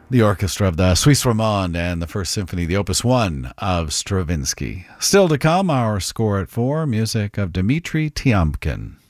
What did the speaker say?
The orchestra of the Suisse Romande and the First Symphony, the Opus 1 of Stravinsky. Still to come, our score at 4, music of Dmitri Tiomkin.